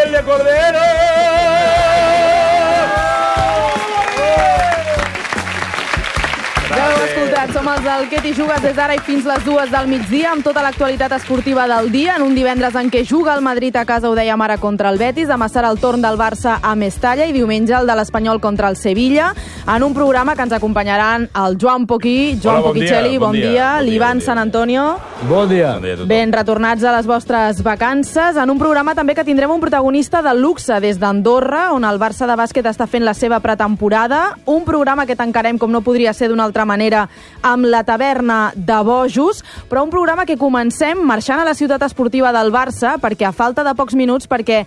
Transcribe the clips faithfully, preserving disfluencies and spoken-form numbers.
Isabel de Cordero. Ja ho heu escoltat, som els del Què t'hi jugues des d'ara i fins les dues del migdia amb tota l'actualitat esportiva del dia en un divendres en què juga el Madrid a casa, ho dèiem ara, contra el Betis, demà serà el torn del Barça a Mestalla i diumenge el de l'Espanyol contra el Sevilla en un programa que ens acompanyaran el Joan Poquí, Joan Hola, bon Poquicelli, dia, bon, bon dia, dia, bon dia, l'Ivan bon dia. San Antonio. Bon dia. Bon dia a tothom. Ben retornats a les vostres vacances, en un programa també que tindrem un protagonista de luxe des d'Andorra, on el Barça de bàsquet està fent la seva pretemporada, un programa que tancarem, com no podria ser d'una altra manera, amb la taverna de Bojos, però un programa que comencem marxant a la ciutat esportiva del Barça, perquè a falta de pocs minuts perquè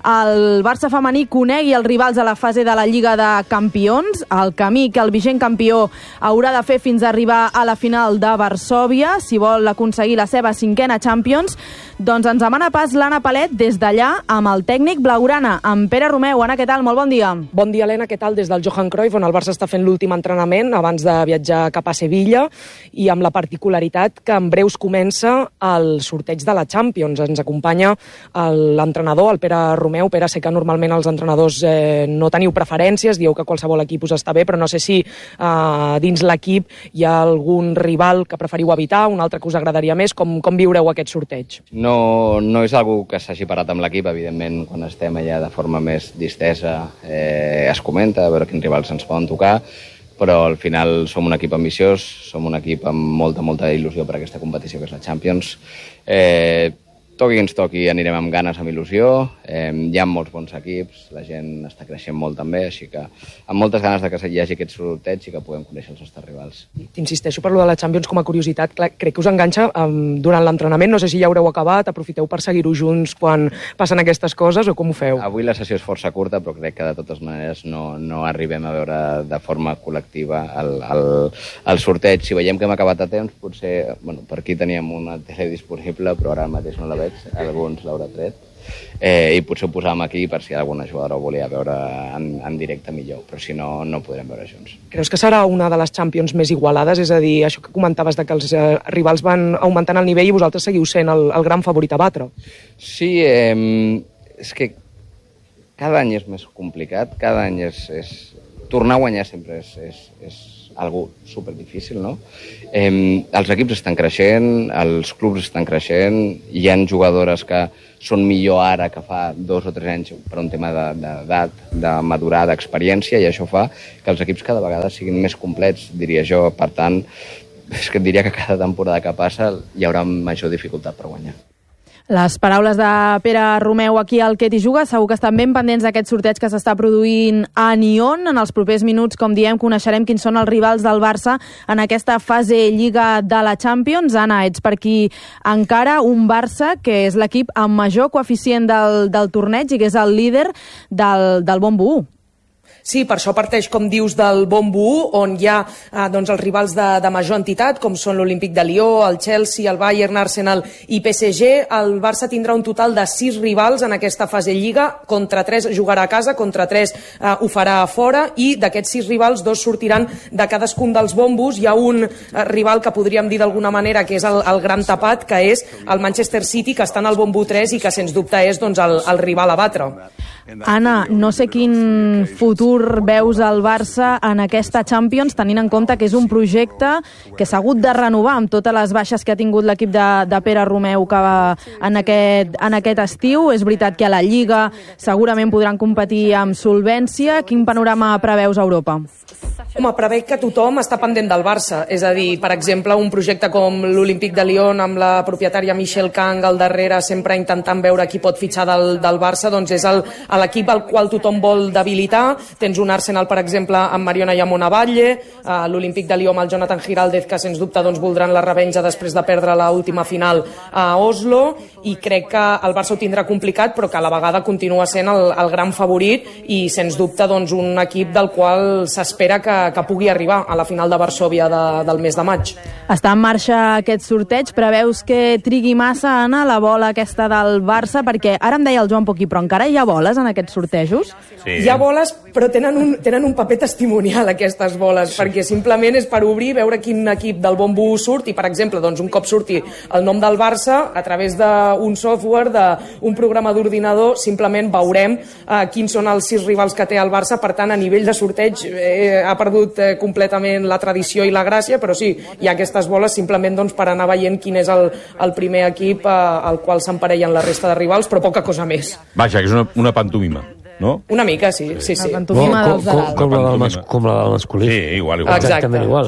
el Barça femení conegui els rivals a la fase de la Lliga de Campions, el camí que el vigent campió haurà de fer fins a arribar a la final de Varsòvia, si vol aconseguir la seva cinquena Champions, doncs ens demana pas l'Anna Palet des d'allà amb el tècnic blaugrana, amb Pere Romeu. Anna, què tal? Molt bon dia. Bon dia, Helena, què tal? Des del Johan Cruyff, on el Barça està fent l'últim entrenament abans de viatjar cap a Sevilla, i amb la particularitat que en breus comença el sorteig de la Champions. Ens acompanya l'entrenador, el Pere Romeu. Pere, sé que normalment els entrenadors eh, no teniu preferències, dieu que qualsevol equip us està bé, però no sé si eh, dins l'equip hi ha algun rival que preferiu evitar, un altre que us agradaria més. Com, com viureu aquest sorteig? No, no és algo que s'hagi parat amb l'equip, evidentment, quan estem allà de forma més distesa eh, es comenta a veure quins rivals ens poden tocar, però al final som un equip ambiciós, som un equip amb molta, molta il·lusió per aquesta competició que és la Champions. Eh, toqui qui ens toqui, anirem amb ganes, amb il·lusió. Eh, hi ha molts bons equips, la gent està creixent molt també, així que amb moltes ganes de que hi hagi aquest sorteig i que puguem conèixer els nostres rivals. T'insisteixo per lo de la Champions com a curiositat. Clar, crec que us enganxa um, durant l'entrenament. No sé si ja haureu acabat, aprofiteu per seguir-ho junts quan passen aquestes coses o com ho feu? Avui la sessió és força curta, però crec que de totes maneres no, no arribem a veure de forma col·lectiva el, el, el sorteig. Si veiem que hem acabat a temps, potser, bueno, per aquí teníem una tele disponible, però ara mateix no la veig, alguns l'haurà tret. Eh, i potser ho posàvem aquí per si alguna jugadora ho volia veure en, en directe millor, però si no, no podrem veure junts. Creus que serà una de les Champions més igualades? És a dir, això que comentaves de que els eh, rivals van augmentant el nivell i vosaltres seguiu sent el, el gran favorit a batre. Sí, eh, és que cada any és més complicat, cada any és... és... Tornar a guanyar sempre és, és, és algo superdifícil, no? Eh, els equips estan creixent, els clubs estan creixent, hi ha jugadores que són millor ara que fa dos o tres anys per un tema d'edat, de, de madurar, d'experiència, i això fa que els equips cada vegada siguin més complets, diria jo. Per tant, és que et diria que cada temporada que passa hi haurà major dificultat per guanyar. Les paraules de Pere Romeu aquí al Què t'hi jugues. Segur que estan ben pendents d'aquest sorteig que s'està produint a Nyon. En els propers minuts, com diem, coneixerem quins són els rivals del Barça en aquesta fase Lliga de la Champions. Anna, ets per aquí encara un Barça que és l'equip amb major coeficient del, del torneig i que és el líder del, del Bombo u. Sí, per això parteix, com dius, del Bombo u, on hi ha eh, doncs, els rivals de, de major entitat, com són l'Olímpic de Lió, el Chelsea, el Bayern, Arsenal i P S G. El Barça tindrà un total de sis rivals en aquesta fase Lliga, contra tres jugarà a casa, contra tres eh, ho farà a fora, i d'aquests sis rivals, dos sortiran de cadascun dels bombos. Hi ha un eh, rival que podríem dir d'alguna manera que és el, el gran tapat, que és el Manchester City, que està en el Bombo tres i que, sens dubte, és doncs, el, el rival a batre. Anna, no sé quin futur veus al Barça en aquesta Champions, tenint en compte que és un projecte que s'ha hagut de renovar amb totes les baixes que ha tingut l'equip de, de Pere Romeu que va en, aquest, en aquest estiu. És veritat que a la Lliga segurament podran competir amb solvència. Quin panorama preveus a Europa? Home, preveig que tothom està pendent del Barça. És a dir, per exemple, un projecte com l'Olímpic de Lyon, amb la propietària Michelle Kang al darrere, sempre intentant veure qui pot fitxar del, del Barça, doncs és el, l'equip al qual tothom vol debilitar. Tens un Arsenal, per exemple, amb Mariona Llamona Batlle, eh, l'Olímpic de Lyon amb el Jonathan Giraldez, que sens dubte doncs, voldran la revenja després de perdre l'última final a Oslo, i crec que el Barça ho tindrà complicat, però que a la vegada continua sent el, el gran favorit i, sens dubte, doncs, un equip del qual s'espera que, que pugui arribar a la final de Varsòvia de, del mes de maig. Està en marxa aquest sorteig. Preveus que trigui massa, Anna, la bola aquesta del Barça? Perquè ara em deia el Joan Poquí, però encara hi ha boles en aquests sortejos? Sí. Hi ha boles, però tenen un, tenen un paper testimonial aquestes boles, sí. perquè simplement és per obrir, veure quin equip del bombo surt i, per exemple, doncs, un cop surti el nom del Barça, a través d'un software, d'un programa d'ordinador, simplement veurem eh, quins són els sis rivals que té el Barça. Per tant, a nivell de sorteig eh, ha perdut eh, completament la tradició i la gràcia, però sí, hi ha aquestes boles simplement doncs, per anar veient quin és el, el primer equip eh, al qual s'emparellen la resta de rivals, però poca cosa més. Vaja, que és una, una pantomima. No? Una mica, sí. sí, sí. La pantomima com, dels de com, dalt. com, la del mas, com la del masculí. Sí, igual, igual. Exactament igual.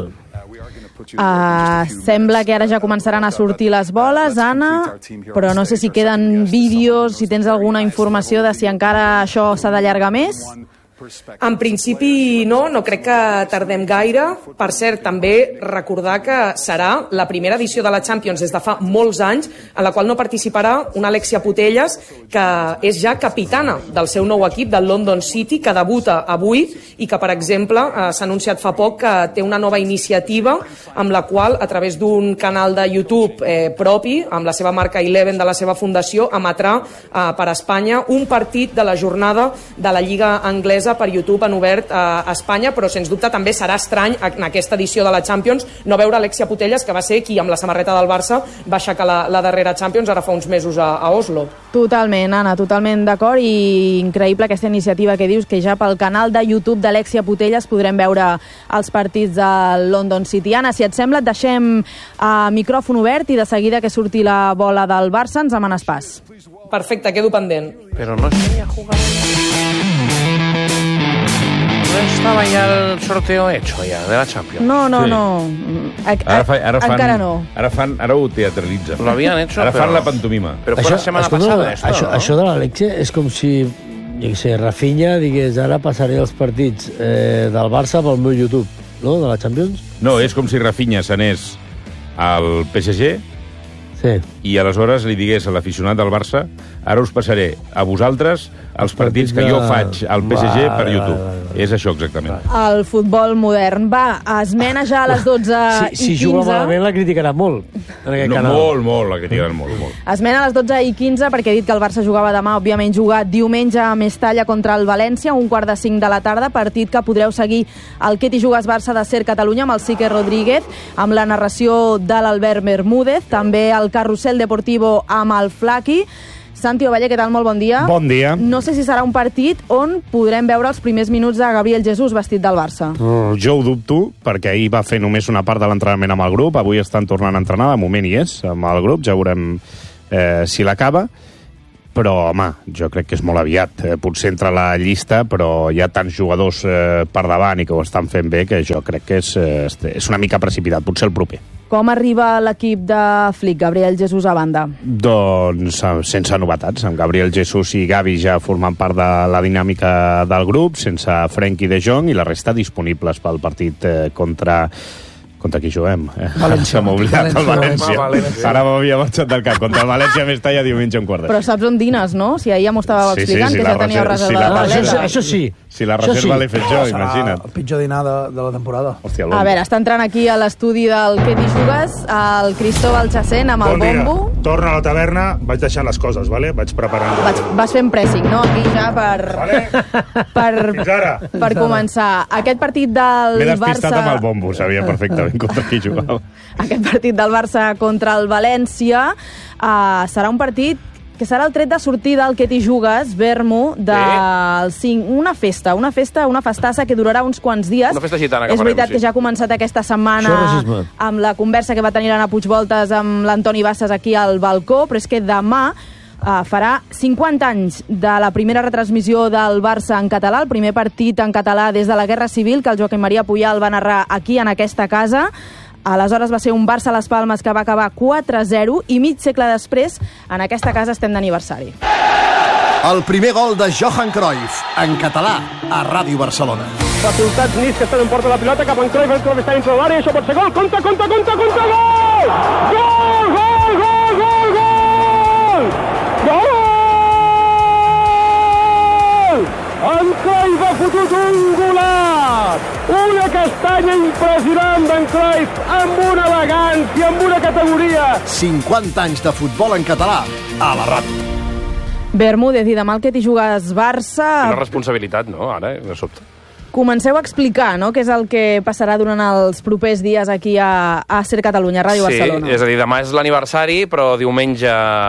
Uh, sembla que ara ja començaran a sortir les boles, Anna, però no sé si queden vídeos, si tens alguna informació de si encara això s'ha d'allargar més. En principi no, no crec que tardem gaire. Per cert, també recordar que serà la primera edició de la Champions des de fa molts anys en la qual no participarà una Alexia Putellas, que és ja capitana del seu nou equip, del London City, que debuta avui i que, per exemple, eh, s'ha anunciat fa poc que té una nova iniciativa amb la qual, a través d'un canal de YouTube eh, propi, amb la seva marca Eleven de la seva fundació, emetrà eh, per Espanya un partit de la jornada de la Lliga Anglesa per YouTube en obert a Espanya, però sens dubte també serà estrany en aquesta edició de la Champions no veure Alexia Putellas, que va ser qui amb la samarreta del Barça va aixecar la, la darrera Champions ara fa uns mesos a, a Oslo. Totalment, Anna, totalment d'acord, i increïble aquesta iniciativa que dius, que ja pel canal de YouTube d'Alexia Putellas podrem veure els partits del London City. Anna, si et sembla, et deixem uh, micròfon obert i de seguida que surti la bola del Barça ens demanes pas. Perfecte, quedo pendent. Però no estaría jugando... ¿No estaba ya el sorteo hecho ya de la Champions? No, no, Sí. no. A, a, Ara, fa, ara fan, encara no. Ara, fan, ara ho teatralitzen. Lo habían hecho, Ara fan pero- la pantomima. Pero fue la semana escolta, pasada esto, això, ¿no? això de l'Alexia és com si, jo què sé, Rafinha digués ara passaré els partits eh, del Barça pel meu YouTube, no?, de la Champions. No, és com si Rafinha s'anés al P S G Sí. i aleshores li digués a l'aficionat del Barça ara us passaré a vosaltres els partits que jo faig al P S G per YouTube. Va, va, va. És això exactament. El futbol modern. Va, esmena ja a les dotze Si, si i juga quinze. malament la criticarà molt en aquest No, canal. molt, molt, la criticaran molt, molt. Esmena a les dotze i quinze perquè he dit que el Barça jugava demà, òbviament juga diumenge a Mestalla contra el València, un quart de cinc de la tarda, partit que podreu seguir al Que t'hi jugues Barça de Ser Catalunya amb el Sique Rodríguez, amb la narració de l'Albert Bermúdez, també el Carrusel Deportivo amb el Flaqui. Santi Ovalle, què tal? Molt bon dia. Bon dia. No sé si serà un partit on podrem veure els primers minuts de Gabriel Jesús vestit del Barça. Uh, jo ho dubto, perquè ahir va fer només una part de l'entrenament amb el grup, avui estan tornant a entrenar, de moment hi és, amb el grup, ja veurem eh, si l'acaba, però, home, jo crec que és molt aviat. Eh, potser entra a la llista, però hi ha tants jugadors eh, per davant i que ho estan fent bé que jo crec que és, eh, és una mica precipitat, potser el proper. Com arriba l'equip de Flick, Gabriel Jesús a banda? Doncs eh, sense novetats, amb Gabriel Jesús i Gavi ja formant part de la dinàmica del grup, sense Frenkie de Jong i la resta disponibles pel partit eh, contra... Contra qui juguem? València. S'ha oblidat el València. Ah, València. Ara m'havia marxat del cap. Contra el València a Mestalla diumenge un quart de. Però saps on dines, no? Si ahir ja m'ho estàveu Sí, sí, explicant, sí, que la ja teníeu reserva- reserva sí, la de Ah, això, tauleta. això sí. Si la Això reserva sí. l'he fet jo, imagina't. El pitjor dinar de, de la temporada. Hòstia, A veure, està entrant aquí a l'estudi del Que t'hi jugues el Cristóbal Chacén amb el bombo. Torno a la taverna, vaig deixant les coses, vale? Vaig preparant... Vaig, vas fent pressing, no? Aquí ja per... Vale? Per, Fins ara. per començar. Aquest partit del M'he despistat Barça... amb el bombo, sabia perfectament contra qui jugava. Aquest partit del Barça contra el València uh, serà un partit que serà el tret de sortida al Que t'hi jugues, Vermo, del cinc. Una festa, una festa, una festassa que durarà uns quants dies. Una festa gitana que És farem, veritat sí. que ja ha començat aquesta setmana Això és racisme. amb la conversa que va tenir l'Anna Puigvoltes amb l'Antoni Bassas aquí al balcó, però és que demà Uh, farà cinquanta anys de la primera retransmissió del Barça en català, el primer partit en català des de la Guerra Civil, que el Joaquim Maria Puyal va narrar aquí, en aquesta casa. Aleshores va ser un Barça a les Palmes que va acabar quatre a zero i mig segle després en aquesta casa estem d'aniversari. El primer gol de Johan Cruyff, en català, a Ràdio Barcelona. Facultats Nis, que estan en porta la pilota, cap en Cruyff, el Cruyff està dintre de l'àrea, això pot ser gol, compte, compte, compte, compte, gol! Gol, gol, gol, gol, gol! Gol! En Cruyff ha fotut un golat! Una castanya impressionant d'en Cruyff, amb una elegància, amb una categoria. cinquanta anys de futbol en català, a la ràdio. Bermúdez, i demà el Que t'hi jugues Barça... Una responsabilitat, no, ara, de sobte. Comenceu a explicar, no?, què és el que passarà durant els propers dies aquí a, a Ser Catalunya, Ràdio sí, Barcelona. Sí, és a dir, demà és l'aniversari, però diumenge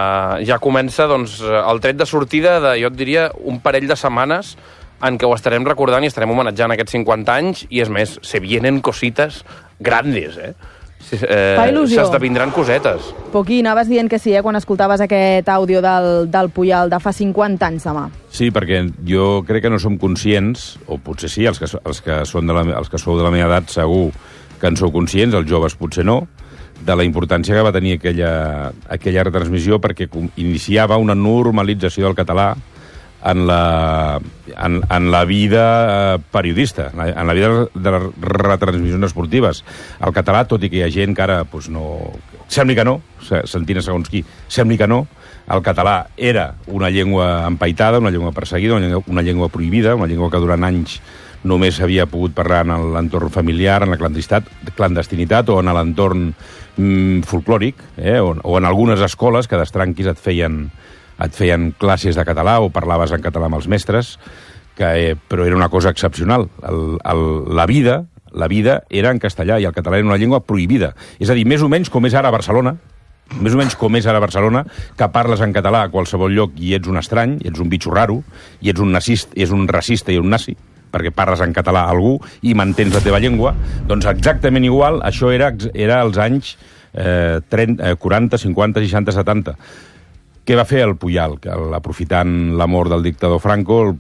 ja comença doncs, el tret de sortida de, jo et diria, un parell de setmanes en què ho estarem recordant i estarem homenatjant aquests cinquanta anys, i és més, se vienen cosites grandes, eh? Eh, Fa il·lusió. S'esdevindran cosetes. Poquí, anaves dient que sí, eh, quan escoltaves aquest àudio del, del Puyal de fa cinquanta anys demà. Sí, perquè jo crec que no som conscients, o potser sí, els que, els que, són de la, els que sou de la meva edat segur que en sou conscients, els joves potser no, de la importància que va tenir aquella, aquella retransmissió, perquè iniciava una normalització del català en la, en, en la vida periodista, en la vida de les retransmissions esportives. El català, tot i que hi ha gent que ara doncs no... sembli que no, sentint segons qui, sembli que no, el català era una llengua empaitada, una llengua perseguida, una llengua, una llengua prohibida, una llengua que durant anys només s'havia pogut parlar en l'entorn familiar, en la clandestinitat o en l'entorn mm, folclòric, eh, o, o en algunes escoles que d'estranquis et feien et feien classes de català o parlaves en català amb els mestres, que, eh, però era una cosa excepcional. El, el, la vida la vida era en castellà i el català era una llengua prohibida. És a dir, més o menys com és ara a Barcelona, més o menys com és ara a Barcelona, que parles en català a qualsevol lloc i ets un estrany, i ets un bitxo raro, i ets un nazista, és un racista i un nazi, perquè parles en català a algú i mantens la teva llengua, doncs exactament igual, això era, era als anys eh, trenta, quaranta, cinquanta, seixanta, setanta. Què va fer el Puyal? Que, aprofitant la mort del dictador Franco el,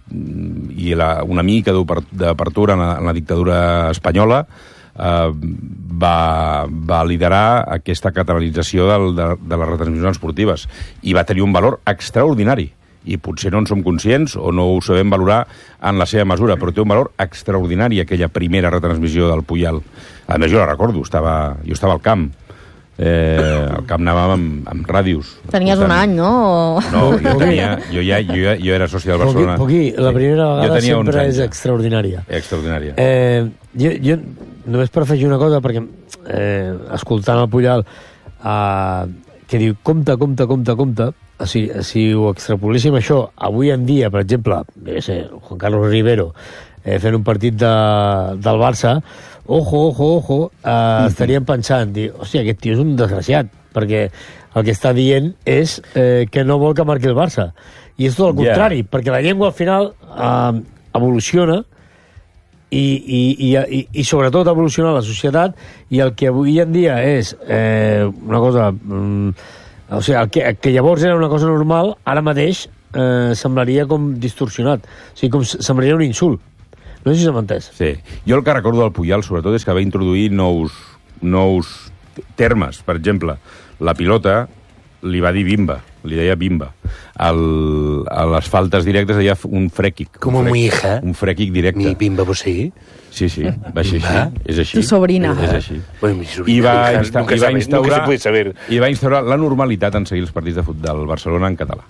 i la, una mica d'apertura en, en la dictadura espanyola, eh, va, va liderar aquesta catalanització del, de, de les retransmissions esportives i va tenir un valor extraordinari. I potser no en som conscients o no ho sabem valorar en la seva mesura, però té un valor extraordinari aquella primera retransmissió del Puyal. A més, jo la recordo, estava, jo estava al camp. Eh, al camp anàvem amb, amb ràdios. Tenies un any, no? No, jo, tenia, jo, ja, jo, ja, jo era soci del Barcelona. Poquí, la primera vegada sempre anys, és extraordinària. Extraordinària. Eh, jo, jo, només per afegir una cosa, perquè eh, escoltant el Puyal eh, que diu, compte, compte, compte, compte, si, si ho extrapoléssim això, avui en dia, per exemple, no sé, Juan Carlos Rivero, eh, fent un partit de, del Barça, ojo, ojo, ojo, eh, mm-hmm. estaríem pensant, dir, hòstia, aquest tio és un desgraciat, perquè el que està dient és eh, que no vol que marqui el Barça. I és tot el contrari, yeah. perquè la llengua al final eh, evoluciona i, i, i, i, i sobretot evoluciona la societat, i el que avui en dia és eh, una cosa... Mm, o sigui, el que, el que llavors era una cosa normal, ara mateix eh, semblaria com distorsionat. O sigui, com semblaria un insult. No sé si s'ha entès. Sí. Jo el que recordo del Puyal, sobretot, és que va introduir nous, nous termes. Per exemple, la pilota li va dir bimba, li deia bimba. El, a les faltes directes deia un frèquic. Com un mi hija. Un frèquic directe. Mi bimba, vos sí? Sí, sí, va ser així. És així. Tu sobrina. És així. Bueno, mi sobrina. I va, insta i va instaurar, saber. I va instaurar la normalitat en seguir els partits de futbol del Barcelona en català.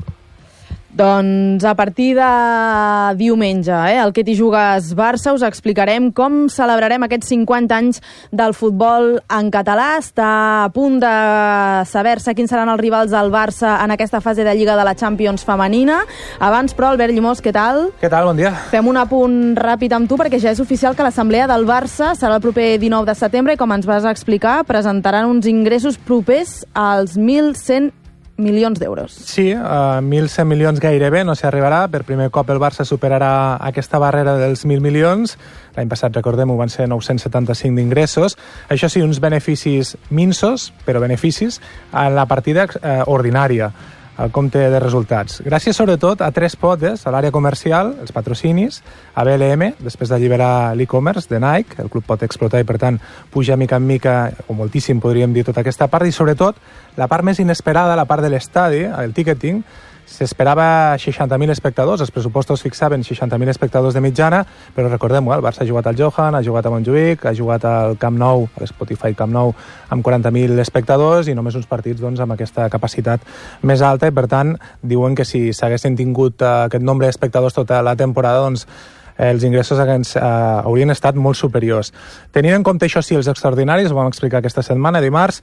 Doncs a partir de diumenge, eh, al Que t'hi jugues Barça, us explicarem com celebrarem aquests cinquanta anys del futbol en català. Està a punt de saber-se quins seran els rivals del Barça en aquesta fase de Lliga de la Champions femenina. Abans, però, Albert Llimós, què tal? Què tal? Bon dia. Fem un apunt ràpid amb tu, perquè ja és oficial que l'assemblea del Barça serà el proper dinou de setembre i, com ens vas explicar, presentaran uns ingressos propers als mil cent milions d'euros. Sí, uh, mil cent milions gairebé, no s'hi arribarà. Per primer cop el Barça superarà aquesta barrera dels mil milions. L'any passat, recordem-ho, van ser nou-cents setanta-cinc d'ingressos. Això sí, uns beneficis minsos, però beneficis, en la partida uh, ordinària, al compte de resultats. Gràcies, sobretot, a tres potes, a l'àrea comercial, els patrocinis, a B L M, després d'alliberar l'e-commerce de Nike, el club pot explotar i, per tant, puja mica en mica, o moltíssim, podríem dir, tota aquesta part, i, sobretot, la part més inesperada, la part de l'estadi, el ticketing, s'esperava seixanta mil espectadors, els pressupostos fixaven seixanta mil espectadors de mitjana, però recordem-ho, el Barça ha jugat al Johan, ha jugat a Montjuïc, ha jugat al Camp Nou, a l'Spotify Camp Nou, amb quaranta mil espectadors i només uns partits doncs, amb aquesta capacitat més alta, i per tant diuen que si s'haguessin tingut uh, aquest nombre d'espectadors tota la temporada, doncs eh, els ingressos haguens, uh, haurien estat molt superiors. Tenint en compte això sí, els extraordinaris, ho vam explicar aquesta setmana, dimarts,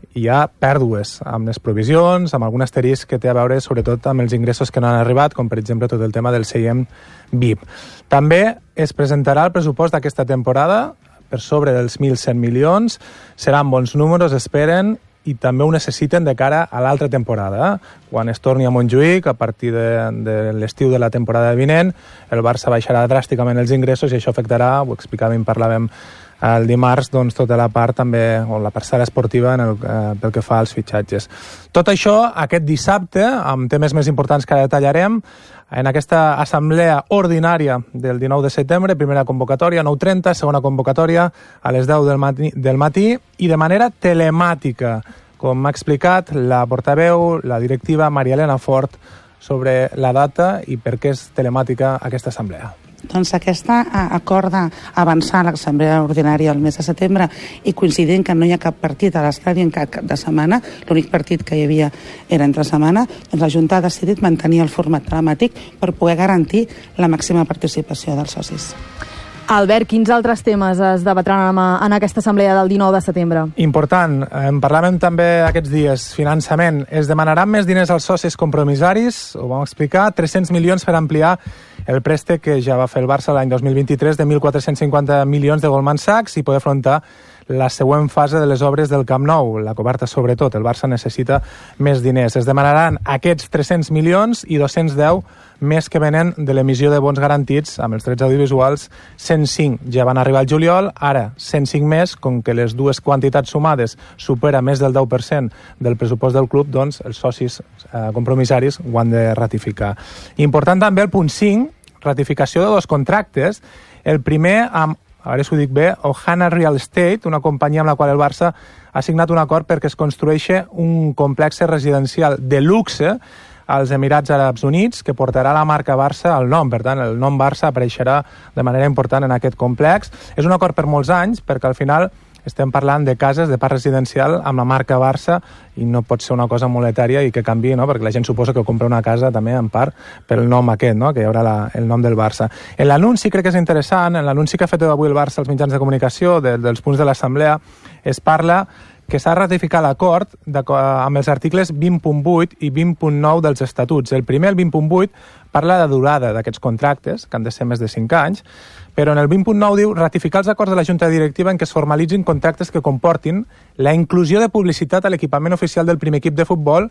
hi ha pèrdues amb les provisions, amb algun asterisc que té a veure sobretot amb els ingressos que no han arribat, com per exemple tot el tema del Seiem V I P. També es presentarà el pressupost d'aquesta temporada per sobre dels mil cent milions, seran bons números, esperen, i també ho necessiten de cara a l'altra temporada. Quan es torni a Montjuïc, a partir de, de l'estiu de la temporada vinent, el Barça baixarà dràsticament els ingressos i això afectarà, ho explicàvem, parlàvem el dimarts, doncs, tota la part també, o la parcel·la esportiva en el, eh, pel que fa als fitxatges. Tot això, aquest dissabte, amb temes més importants que detallarem, en aquesta assemblea ordinària del dinou de setembre, primera convocatòria, nou trenta, segona convocatòria a les deu del matí, del matí i de manera telemàtica, com m'ha explicat la portaveu, la directiva Maria Elena Fort, sobre la data i per què és telemàtica aquesta assemblea. Doncs aquesta acorda avançar a l'assemblea ordinària el mes de setembre i coincidint que no hi ha cap partit a l'estadi en cap cap de setmana, l'únic partit que hi havia era entre setmana, doncs la Junta ha decidit mantenir el format telemàtic per poder garantir la màxima participació dels socis. Albert, quins altres temes es debatran en aquesta assemblea del dinou de setembre? Important, en parlàvem també aquests dies, finançament. Es demanaran més diners als socis compromissaris, ho vam explicar, tres-cents milions per ampliar el préstec que ja va fer el Barça l'any dos mil vint-i-tres de mil quatre-cents cinquanta milions de Goldman Sachs i poder afrontar la següent fase de les obres del Camp Nou, la coberta sobretot. El Barça necessita més diners. Es demanaran aquests tres-cents milions i dos-cents deu més que venen de l'emissió de bons garantits amb els drets audiovisuals. cent cinc ja van arribar al juliol, ara cent cinc més, com que les dues quantitats sumades supera més del deu per cent del pressupost del club, doncs els socis eh, compromissaris ho han de ratificar. Important també el punt cinc, ratificació de dos contractes. El primer amb, a veure si ho dic bé, Ohana Real Estate, una companyia amb la qual el Barça ha signat un acord perquè es construeixi un complex residencial de luxe als Emirats Àrabs Units, que portarà la marca Barça al nom. Per tant, el nom Barça apareixerà de manera important en aquest complex. És un acord per molts anys, perquè al final estem parlant de cases de parc residencial amb la marca Barça i no pot ser una cosa monetària i que canvi, no? Perquè la gent suposa que compra una casa també en part pel nom aquest, no? Que hi haurà la, el nom del Barça. En l'anunci crec que és interessant, en l'anunci que ha fet avui el Barça als mitjans de comunicació de, dels punts de l'assemblea, es parla que s'ha ratificat l'acord amb els articles vint punt vuit i vint punt nou dels estatuts. El primer, el vint punt vuit, parla de durada d'aquests contractes, que han de ser més de cinc anys, però en el vint punt nou diu ratificar els acords de la Junta Directiva en què es formalitzin contractes que comportin la inclusió de publicitat a l'equipament oficial del primer equip de futbol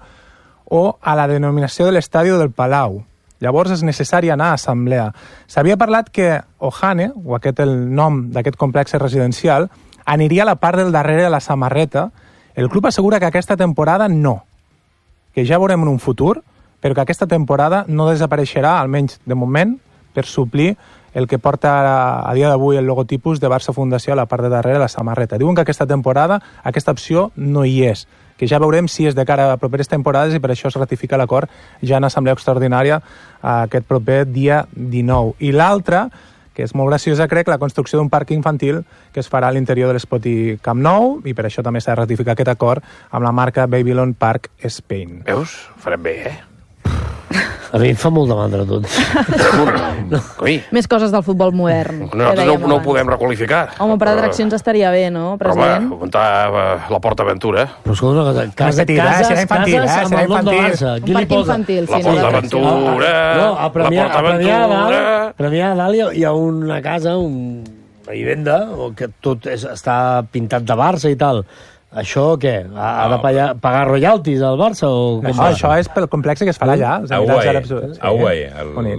o a la denominació de l'estadi del Palau. Llavors és necessari anar a assemblea. S'havia parlat que Ohane, o aquest el nom d'aquest complex residencial, aniria a la part del darrere de la samarreta. El club assegura que aquesta temporada no, que ja veurem en un futur, però que aquesta temporada no desapareixerà, almenys de moment, per suplir el que porta a dia d'avui el logotipus de Barça Fundació a la part de darrere de la samarreta. Diuen que aquesta temporada aquesta opció no hi és, que ja veurem si és de cara a properes temporades i per això es ratifica l'acord ja en assemblea extraordinària aquest proper dia dinou. I l'altra, que és molt graciosa, crec, la construcció d'un parc infantil que es farà a l'interior de l'Espoti Camp Nou i per això també s'ha de ratificar aquest acord amb la marca Babylon Park Spain. Veus? Farem bé, eh? A mi em fa molt de mandra tot. No. Més coses del futbol modern. Nosaltres no, no ho podem requalificar. Home, per atraccions estaria bé, no, president? Home, muntar la Porta Aventura. Però escolta una cosa, casa, cases, serà infantil, cases eh? amb el nom de Barça. Un parc infantil, sí. La Porta Aventura, no, a Premià, la Porta Aventura... A Premià de Dalt hi ha una casa, un, una vivenda, que tot és, està pintat de Barça i tal. Això què? Ha, ha de pagar, pagar royalties al Barça? O com això, això és pel complex que es farà allà, als Emirats Àrabs Units. A U A E,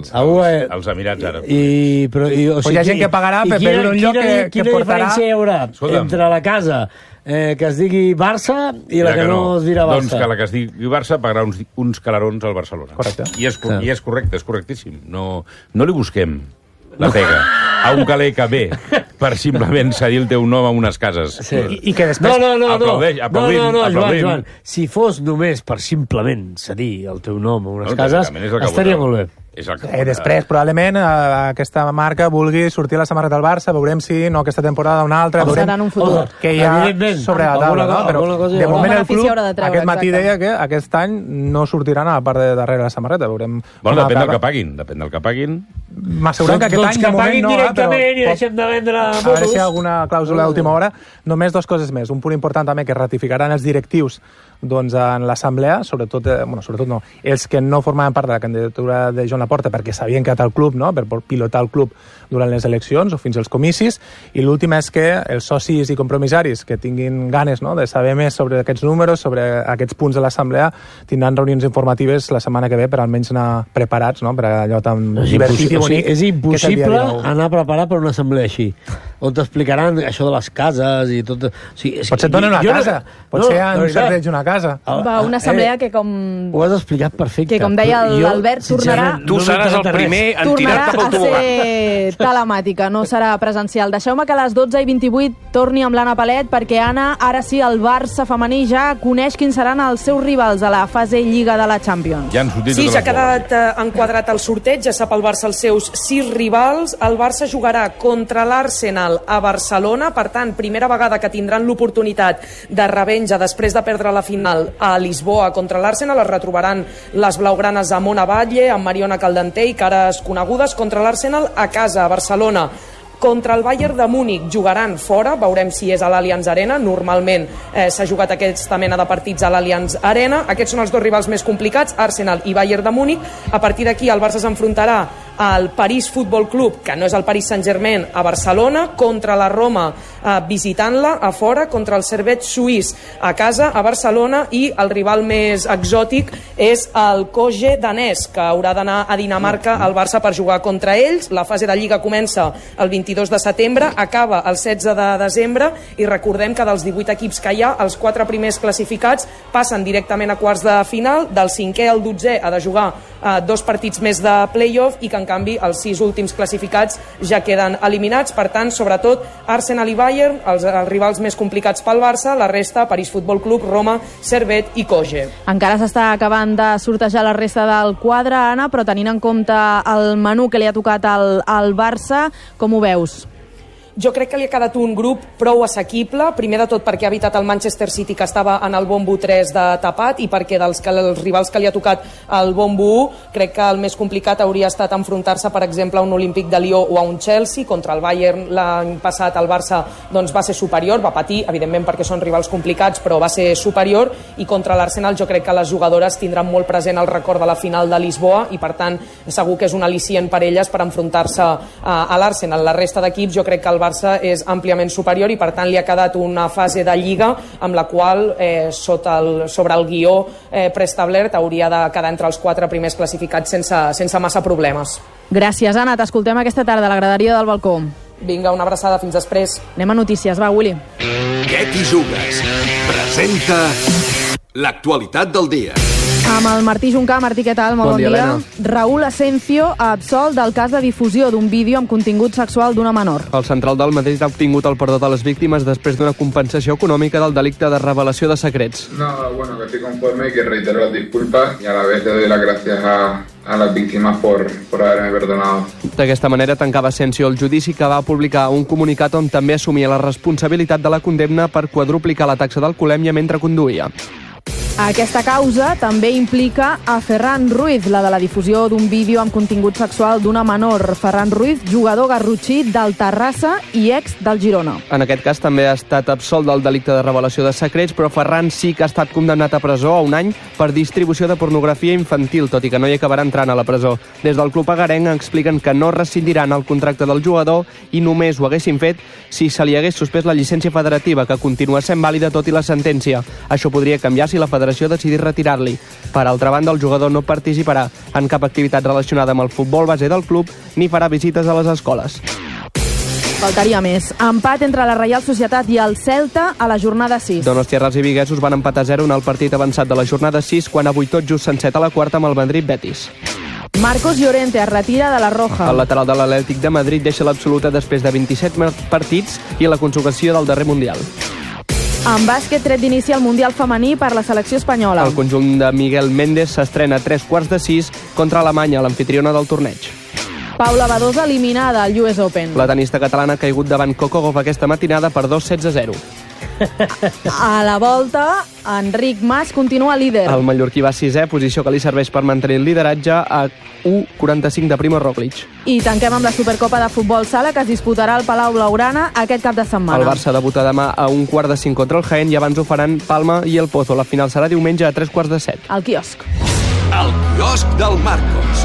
als Emirats Àrabs Units. I, però, i, o sigui, hi ha gent que pagarà per veure un lloc que, que quina portarà... Quina diferència hi haurà Escolta'm. entre la casa eh, que es digui Barça i la que, que no, no es dirà Barça? Doncs que la que es digui Barça pagarà uns, uns calarons al Barcelona. Correcte. I és, sí. I és correcte, és correctíssim. No, no li busquem la pega a un caler que ve per simplement cedir el teu nom a unes cases. Sí. I, I que després... No, no, no, aplaudeix, aplaudim, no, no, no, aplaudim. Joan, Joan, si fos només per simplement cedir el teu nom a unes no, cases, estaria molt bé. És el que eh, després, probablement, eh, aquesta marca vulgui sortir a la samarreta del Barça, veurem si no aquesta temporada una altra, veurem serà en un futur. Que hi ha sobre la taula, no? Però de moment el club, de treure, aquest matí exacte. deia que aquest any no sortiran a la part de darrere de la samarreta, veurem... Bueno, depèn del que paguin, depèn del que paguin. m'asseguren que aquest doncs any que de moment paguin no, directament però, i deixem de vendre a veure motos. si hi ha alguna clàusula d'última hora. Només dues coses més. Un punt important també que ratificaran els directius doncs, en l'assemblea, sobretot, eh, bueno, sobretot no, els que no formaven part de la candidatura de Joan Laporta perquè s'havien quedat al club, no?, per pilotar el club durant les eleccions o fins als comicis, i l'últim és que els socis i compromissaris que tinguin ganes, no?, de saber més sobre aquests números, sobre aquests punts de l'assemblea, tindran reunions informatives la setmana que ve per almenys anar preparats, no?, per allò tan És divertit i impossible, o bonic. sigui, és impossible que és el dia dinou. anar preparat per una assemblea així, on t'explicaran això de les cases i tot... O sigui, és Potser et donen una jo casa, no, potser no, en de veritat. serveix una casa. Va, una assemblea que com... Ho has explicat perfecte. Que com deia però jo, l'Albert, tornarà... sincerament, Tu no seràs el m'interessa res. primer en tornarà tirar-te pel a tobogan. ser telemàtica, no serà presencial. Deixeu-me que a les dotze i vint-i-vuit torni amb l'Anna Palet, perquè Anna, ara sí, el Barça femení ja coneix quins seran els seus rivals a la fase Lliga de la Champions. Ja han sortit Sí, totes ja ha les boles. quedat eh, enquadrat el sorteig, ja sap el Barça els seus sis rivals. El Barça jugarà contra l'Arsenal a Barcelona, per tant, primera vegada que tindran l'oportunitat de revenja després de perdre la final a Lisboa contra l'Arsenal. Es retrobaran les blaugranes a Mona Batlle, amb Mariona Caldentey, cares conegudes, contra l'Arsenal a casa, a Barcelona. Contra el Bayern de Múnich jugaran fora, veurem si és a l'Allianz Arena. Normalment eh, s'ha jugat aquesta mena de partits a l'Allianz Arena. Aquests són els dos rivals més complicats, Arsenal i Bayern de Múnich. A partir d'aquí el Barça s'enfrontarà al París Futbol Club, que no és el Paris Saint-Germain, a Barcelona, contra la Roma eh, visitant-la a fora, contra el Servette suís a casa, a Barcelona, i el rival més exòtic és el Koje danès, que haurà d'anar a Dinamarca al Barça per jugar contra ells. La fase de Lliga comença el vint-i-dos de setembre, acaba el setze de desembre, i recordem que dels divuit equips que hi ha, els quatre primers classificats passen directament a quarts de final, del cinquè al dotzè ha de jugar eh, dos partits més de play-off, i que en canvi els sis últims classificats ja queden eliminats. Per tant, sobretot Arsenal i Bayern, els, els rivals més complicats pel Barça, la resta, París Futbol Club, Roma, Servette i Koje. Encara s'està acabant de sortejar la resta del quadre, Anna, però tenint en compte el menú que li ha tocat al, al Barça, com ho veus? Jo crec que li ha quedat un grup prou assequible, primer de tot perquè ha evitat el Manchester City, que estava en el bombo tres de tapat, i perquè dels que, els rivals que li ha tocat el bombo u, crec que el més complicat hauria estat enfrontar-se, per exemple, a un Olímpic de Lió o a un Chelsea. Contra el Bayern l'any passat el Barça doncs, va ser superior, va patir, evidentment perquè són rivals complicats, però va ser superior, i contra l'Arsenal jo crec que les jugadores tindran molt present el record de la final de Lisboa, i per tant segur que és un al·licient per elles per enfrontar-se a, a l'Arsenal. La resta d'equips jo crec que el Barça és àmpliament superior, i per tant li ha quedat una fase de Lliga amb la qual eh, sota el, sobre el guió eh, preestablert hauria de quedar entre els quatre primers classificats sense, sense massa problemes. Gràcies, Anna. T'escoltem aquesta tarda a la graderia del balcó. Vinga, una abraçada, fins després. Anem a notícies, va, Willy. Què t'hi jugues? Presenta l'actualitat del dia. Amb el Martí Juncà. Martí, què tal? Molt bon, Bon dia, Helena. Raúl Asencio ha absolt del cas de difusió d'un vídeo amb contingut sexual d'una menor. El central del Madrid ha obtingut el perdó de les víctimes després d'una compensació econòmica del delicte de revelació de secrets. No, bueno, que estoy conforme y que reitero las disculpas y a la vez le doy las gracias a, a las víctimas por, por haberme perdonado. D'aquesta manera tancava Asencio el judici, que va publicar un comunicat on també assumia la responsabilitat de la condemna per quadruplicar la taxa d'alcoholèmia mentre conduïa. Aquesta causa també implica a Ferran Ruiz, la de la difusió d'un vídeo amb contingut sexual d'una menor. Ferran Ruiz, jugador garrotxí del Terrassa i ex del Girona. En aquest cas també ha estat absolt del delicte de revelació de secrets, però Ferran sí que ha estat condemnat a presó a un any per distribució de pornografia infantil, tot i que no hi acabarà entrant a la presó. Des del club agarenc expliquen que no rescindiran el contracte del jugador i només ho haguessin fet si se li hagués suspès la llicència federativa, que continua sent vàlida tot i la sentència. Això podria canviar si la federació decidís retirar-li. Per altra banda, el jugador no participarà en cap activitat relacionada amb el futbol base del club ni farà visites a les escoles. Faltaria més. Empat entre la Reial Societat i el Celta a la jornada sis. Donostiarras i viguesos van empatar a zero en el partit avançat de la jornada sis, quan avui tot just s'enceta a la quarta amb el Madrid-Betis. Marcos Llorente es retira de la Roja. El lateral de l'Atlètic de Madrid deixa l'absoluta després de vint-i-set partits i la conjugació del darrer Mundial. En bàsquet, tret d'inici al Mundial femení per la selecció espanyola. El conjunt de Miguel Méndez s'estrena a tres quarts de sis contra Alemanya, l'amfitriona del torneig. Paula Badosa eliminada al U S Open. La tenista catalana ha caigut davant Coco Gauff aquesta matinada per dos sets a zero. A la volta, Enric Mas continua líder. El mallorquí va sisè, posició que li serveix per mantenir el lideratge a u coma quaranta-cinc de Primo Roglic. I tanquem amb la Supercopa de Futbol Sala, que es disputarà al Palau Blaugrana aquest cap de setmana. El Barça debuta demà a un quart de cinc contra el Jaén i abans ho faran Palma i el Pozo. La final serà diumenge a tres quarts de set. Al quiosc. El quiosc del Marcos.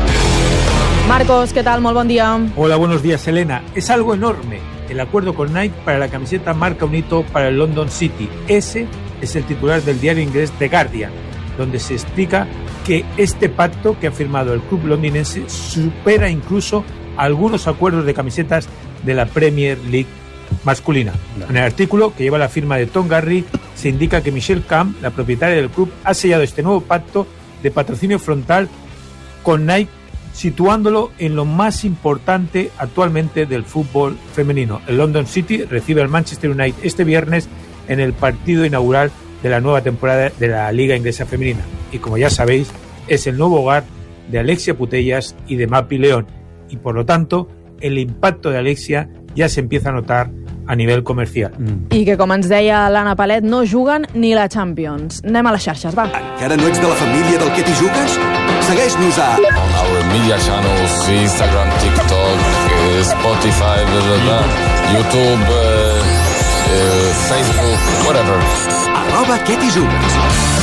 Marcos, ¿qué tal? Muy buen día. Hola, buenos días, Elena. Es algo enorme. El acuerdo con Nike para la camiseta marca un hito para el London City. Ese es el titular del diario inglés The Guardian, donde se explica que este pacto que ha firmado el club londinense supera incluso algunos acuerdos de camisetas de la Premier League masculina. En el artículo, que lleva la firma de Tom Garry, se indica que Michelle Camp, la propietaria del club, ha sellado este nuevo pacto de patrocinio frontal con Nike, situándolo en lo más importante actualmente del fútbol femenino. El London City recibe al Manchester United este viernes en el partido inaugural de la nueva temporada de la Liga Inglesa Femenina. Y como ya sabéis, es el nuevo hogar de Alexia Putellas y de Mapi León. Y por lo tanto, el impacto de Alexia ja s'empieza a notar a nivell comercial. Mm. I que, com ens deia l'Anna Palet, no juguen ni la Champions. Anem a les xarxes, va. Encara no ets de la família del que t'hi jugues? Segueix-nos a... On our media channels, Instagram, TikTok, uh, Spotify, blah, blah, blah, YouTube, uh, uh, Facebook, whatever. Arroba què t'hi jugues.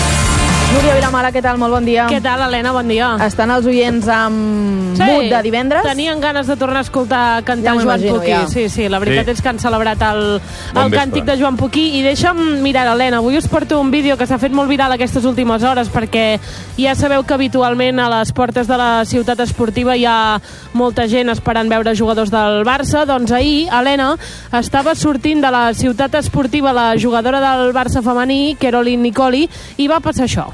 Núria Vilamala, què tal? Molt bon dia. Què tal, Helena? Bon dia. Estan els oients amb sí, mood de divendres? Tenien ganes de tornar a escoltar cantar ja Joan Puquí. Ja. Sí, sí, la veritat sí. és que han celebrat el, bon el càntic de Joan Puquí. I deixa'm mirar, Helena, avui us porto un vídeo que s'ha fet molt viral aquestes últimes hores, perquè ja sabeu que habitualment a les portes de la ciutat esportiva hi ha molta gent esperant veure jugadors del Barça. Doncs ahir, Helena, estava sortint de la ciutat esportiva la jugadora del Barça femení, Caroline Nicoli, i va passar això.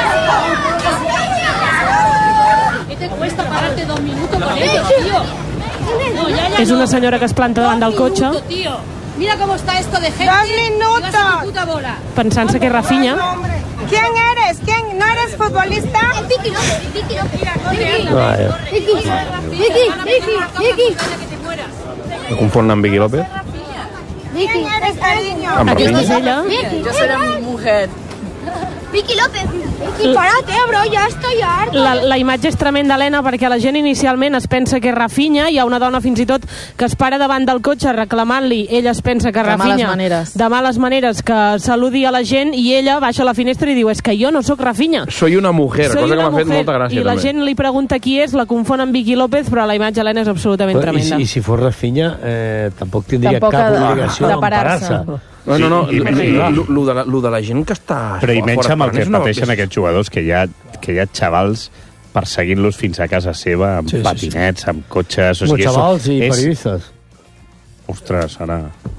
¿Qué te cuesta pararte dos minutos con ellos, tío? No, ya, ya, és una senyora que es planta davant del cotxe. Tío. Mira cómo está esto de gente. Dos minutos. Pensant-se que és Rafinha. ¿Quién eres? ¿Quién? ¿No eres futbolista? Vicky López, Vicky López. Vicky, Vicky, Vicky. Me confonen amb Vicky López? ¿Quién eres, cariño? Aquesta és ella. Yo seré mujer. Vicky López. Vicky, párate, bro, ya estoy harta. La, la imatge és tremenda, Helena, perquè la gent inicialment es pensa que és Rafinha. Hi ha una dona fins i tot que es para davant del cotxe reclamant-li. Ella es pensa que és Rafinha. De males maneres. De males maneres, que saludi a la gent, i ella baixa a la finestra i diu, és que jo no sóc Rafinha. Soy una mujer, Soy cosa una que m'ha fet mujer. molta gràcia. I la també. gent li pregunta qui és, la confon amb Vicky López, però la imatge, Helena, és absolutament Però, tremenda. I, I si fos Rafinha, eh, tampoc tindria Tampoc cap ha de- obligació de parar-se. d'emparar-se. No, no, no, Sí, i lo, menys- lo, lo, de la, lo de la gent que està... Però i menys fora amb el que és una- pateixen aquests jugadors, que hi ha, que hi ha xavals perseguint-los fins a casa seva, amb Sí, sí, sí. patinets, amb cotxes... O Como sigui, chavals i és... periodistas. Ostres, ara...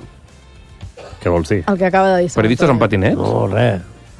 Què vols dir? El que acaba de dir. Periodistes amb patinets? No, res.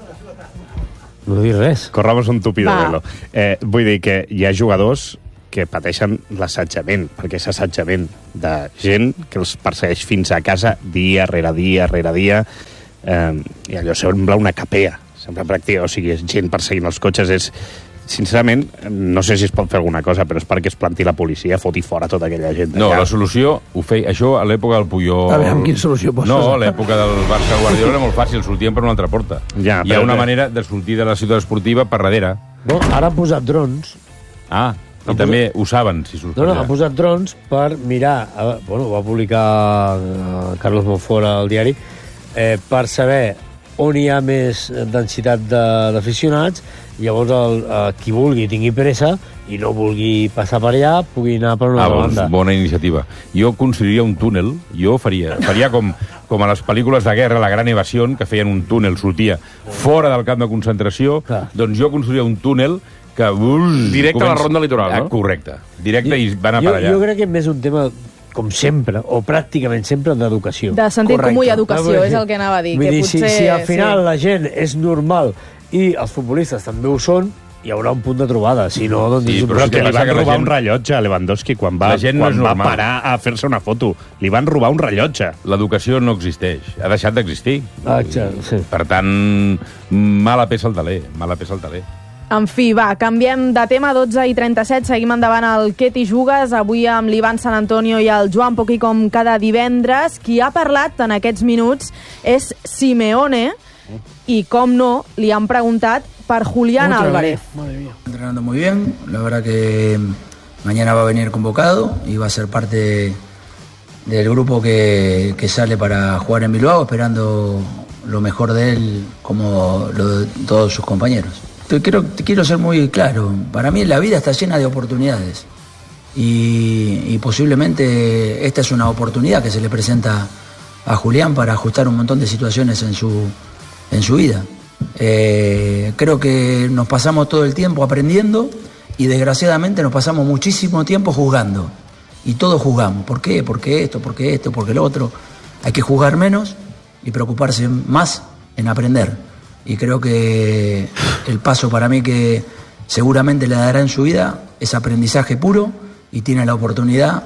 No dic res. Corramos un tupido Va. velo. Eh, vull dir que hi ha jugadors que pateixen l'assetjament, perquè és assetjament de gent que els persegueix fins a casa dia rere dia rere dia, eh, i allò sembla una capea, sembla pràctica, o sigui, és gent perseguint els cotxes, és... Sincerament, no sé si es pot fer alguna cosa, però és perquè es planti la policia, foti fora tota aquella gent. No, d'allà. la solució, ho feia, això a l'època del Puyol... A veure, amb quina solució poses? No, a l'època del Barça Guardiola era molt fàcil, sortien per una altra porta. Ja, Hi ha però- una manera de sortir de la ciutat esportiva per darrere. No, ara han posat drons. Ah, i Han també ho saben, si surts No, per no, allà. han posat drons per mirar... eh, Bueno, ho va publicar eh, Carlos Monfort al diari, eh, per saber on hi ha més densitat de- d'aficionats, i llavors el, eh, qui vulgui tingui pressa i no vulgui passar per allà pugui anar per una Ah, altra doncs, banda. bona iniciativa. Jo construiria un túnel, jo faria, faria com, com a les pel·lícules de guerra, La gran evasió, que feien un túnel, sortia fora del camp de concentració, Clar. doncs jo construiria un túnel que... Ui, Directe a la ronda litoral, no? Ah, correcte. Directe i van a jo, per allà. jo crec que és més un tema, com sempre, o pràcticament sempre, d'educació. De sentit comú i Correcte. educació, Ah, és el que anava a dir. Vull Que dir, potser, si, si al final sí. la gent és normal i els futbolistes també ho són, hi haurà un punt de trobada. Si no, doncs Sí, és un però Però és que que li passa van que la robar gent- un rellotge a Lewandowski quan va, La gent no quan és va normal. parar a fer-se una foto. Li van robar un rellotge. L'educació no existeix, ha deixat d'existir. Ah, exacte, sí. Per tant, mala peça al taler, mala peça al taler. En fi, va, canviem de tema, dotze i trenta-set, seguim endavant al Què t'hi jugues, avui amb l'Ivan Sant Antonio i el Joan Poquí com cada divendres. Qui ha parlat en aquests minuts és Simeone i, com no, li han preguntat per Julián Otra Álvarez. vez. Madre mía. Entrenando muy bien, la verdad que mañana va a venir convocado y va a ser parte del grupo que, que sale para jugar en Bilbao, esperando lo mejor de él como lo de todos sus compañeros. Te quiero, te quiero ser muy claro, para mí la vida está llena de oportunidades y, y posiblemente esta es una oportunidad que se le presenta a Julián para ajustar un montón de situaciones en su, en su vida. Eh, creo que nos pasamos todo el tiempo aprendiendo y desgraciadamente nos pasamos muchísimo tiempo juzgando y todos juzgamos. ¿Por qué? Porque esto, porque esto, porque lo otro. Hay que juzgar menos y preocuparse más en aprender. Y creo que el paso para mí que seguramente le dará en su vida es aprendizaje puro y tiene la oportunidad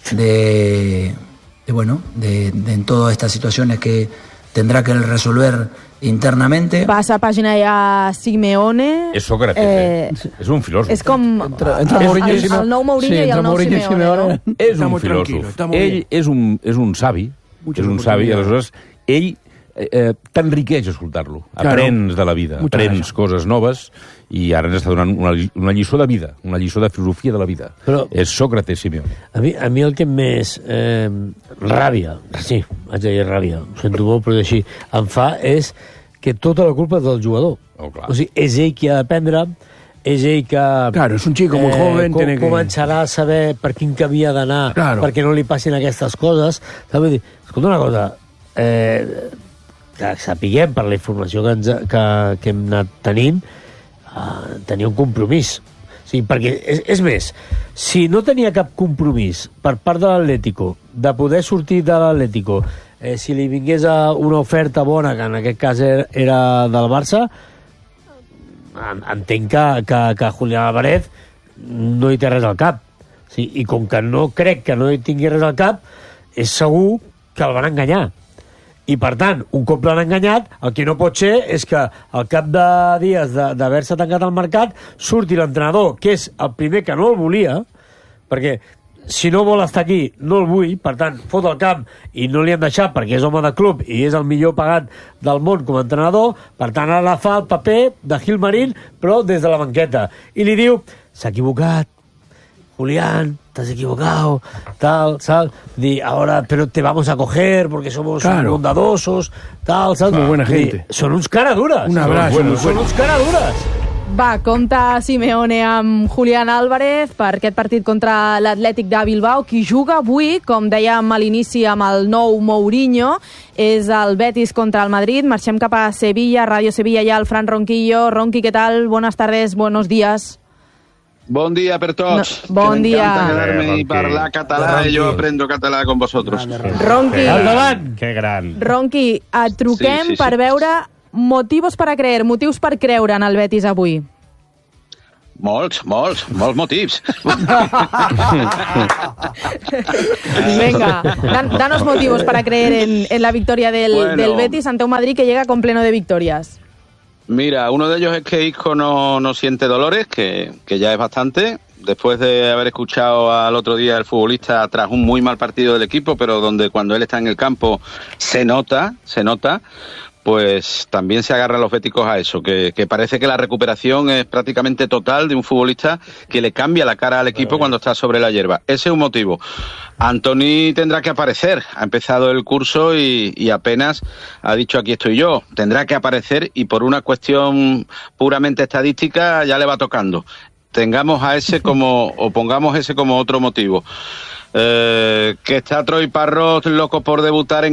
de, de bueno, de, de en todas estas situaciones que tendrá que resolver internamente. Passa pàgina ja Simeone. És Sócrates, eh? eh? És un filòsof. És com entre, entre el, el, el nou Mourinho sí, i el nou Simeone. Simeone no? És un filòsof. Ell és un, és un savi, Mucho és un savi, i aleshores ell eh, t'enriqueix escoltar-lo. Aprens de la vida, aprens coses noves i ara ens està donant una, una lliçó de vida, una lliçó de filosofia de la vida. Però és Sócrates Simeone. A mi, a mi el que més eh, ràbia, sí, haig de dir ràbia, ho sento molt, però així, em fa és que tota la culpa és del jugador. Oh, clar. O sigui, és ell qui ha d'aprendre, és ell que... Claro, és un chico muy joven. Com, tiene que... Començarà a saber per quin camí ha d'anar, claro, perquè no li passin aquestes coses. Vull dir, escolta una cosa, eh, que sapiguem per la informació que, ens, que, que hem anat tenint, uh, tenia un compromís. O sigui, perquè, és, és més, si no tenia cap compromís per part de l'Atlético de poder sortir de l'Atlético, eh, si li vingués a una oferta bona, que en aquest cas era, era del Barça, entenc que, que, que Julián Álvarez no hi té res al cap. O sigui, i com que no crec que no hi tingui res al cap, és segur que el van enganyar. I, per tant, un cop l'han enganyat, el que no pot ser és que al cap de dies d'haver-se tancat el mercat surti l'entrenador, que és el primer que no el volia, perquè si no vol estar aquí, no el vull, per tant, fot el camp i no li han deixat perquè és home de club i és el millor pagat del món com a entrenador, per tant, ara fa el paper de Gilmarín, però des de la banqueta. I li diu, s'ha equivocat, Julián, te has equivocado, tal, tal, di, ahora, pero te vamos a coger porque somos claro. bondadosos, tal, tal. Muy buena gente. Di, son uns caradures. Un abrazo. Son, bueno, son uns caradures. Va, compta Simeone amb Julián Álvarez per aquest partit contra l'Atlètic de Bilbao. Qui juga avui, com dèiem a l'inici amb el nou Mourinho, és el Betis contra el Madrid. Marxem cap a Sevilla, Ràdio Sevilla, ja el Fran Ronquillo. Ronqui, què tal? Buenas tardes, buenos días. Bon dia per tots. No, bon que dia. M'encanta quedar-me i parlar català i jo aprendo català con vosotros. Ronqui, que gran. Ronqui, et truquem sí, sí, sí. per veure motivos para creer, motius per creure en el Betis avui. Molts, molts, molts motius. Venga, dan, danos motivos para creer en, en la victoria del, bueno, del Betis ante un Madrid que llega con pleno de victorias. Mira, uno de ellos es que Isco no, no siente dolores, que, que ya es bastante. Después de haber escuchado al otro día al futbolista tras un muy mal partido del equipo, pero donde cuando él está en el campo se nota, se nota, pues también se agarran los béticos a eso, que, que parece que la recuperación es prácticamente total de un futbolista que le cambia la cara al equipo cuando está sobre la hierba. Ese es un motivo. Antony tendrá que aparecer, ha empezado el curso y, y apenas ha dicho aquí estoy yo, tendrá que aparecer y por una cuestión puramente estadística ya le va tocando. Tengamos a ese como, o pongamos ese como otro motivo. Eh, que está Troy Parrott loco por debutar en